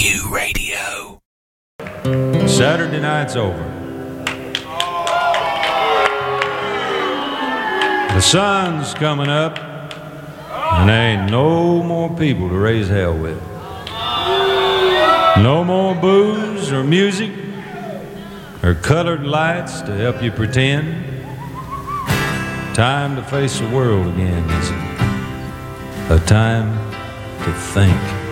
Q Radio. Saturday night's over. The sun's coming up, and there ain't no more people to raise hell with. No more booze or music or colored lights to help you pretend. Time to face the world again, is it? A time to think.